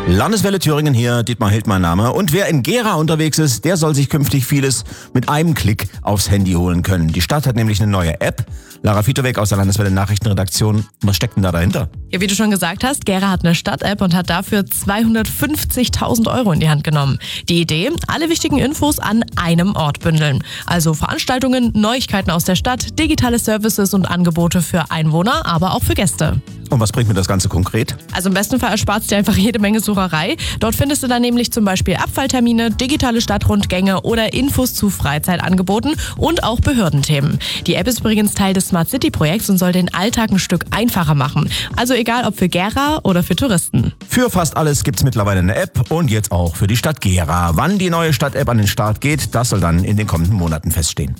Landeswelle Thüringen hier, Dietmar Hild mein Name. Und wer in Gera unterwegs ist, der soll sich künftig vieles mit einem Klick aufs Handy holen können. Die Stadt hat nämlich eine neue App. Lara Fietoweg aus der Landeswelle Nachrichtenredaktion. Was steckt denn da dahinter? Ja, wie du schon gesagt hast, Gera hat eine Stadt-App und hat dafür 250.000 Euro in die Hand genommen. Die Idee, alle wichtigen Infos an einem Ort bündeln. Also Veranstaltungen, Neuigkeiten aus der Stadt, digitale Services und Angebote für Einwohner, aber auch für Gäste. Und was bringt mir das Ganze konkret? Also im besten Fall erspart es dir einfach jede Menge Sucherei. Dort findest du dann nämlich zum Beispiel Abfalltermine, digitale Stadtrundgänge oder Infos zu Freizeitangeboten und auch Behördenthemen. Die App ist übrigens Teil des Smart City Projekts und soll den Alltag ein Stück einfacher machen. Also egal ob für Gera oder für Touristen. Für fast alles gibt's mittlerweile eine App und jetzt auch für die Stadt Gera. Wann die neue Stadt-App an den Start geht, das soll dann in den kommenden Monaten feststehen.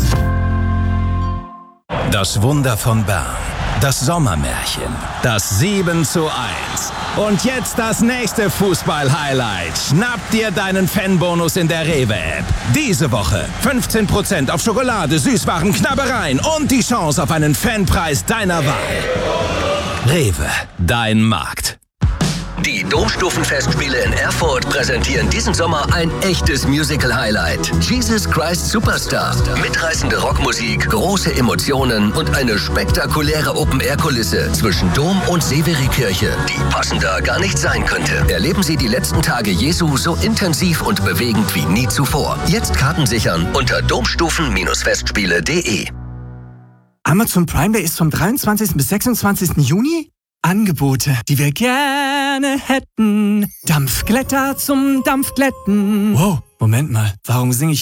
Das Wunder von Bern. Das Sommermärchen. Das 7:1. Und jetzt das nächste Fußball-Highlight. Schnapp dir deinen Fanbonus in der Rewe-App. Diese Woche 15% auf Schokolade, Süßwaren, Knabbereien und die Chance auf einen Fanpreis deiner Wahl. Rewe, dein Markt. Die Domstufenfestspiele in Erfurt präsentieren diesen Sommer ein echtes Musical-Highlight. Jesus Christ Superstar. Mitreißende Rockmusik, große Emotionen und eine spektakuläre Open-Air-Kulisse zwischen Dom und Severi-Kirche, die passender gar nicht sein könnte. Erleben Sie die letzten Tage Jesu so intensiv und bewegend wie nie zuvor. Jetzt Karten sichern unter domstufen-festspiele.de. Amazon Prime Day ist vom 23. bis 26. Juni? Angebote, die wir gerne hätten. Dampfglätter zum Dampfglätten. Wow, Moment mal, warum singe ich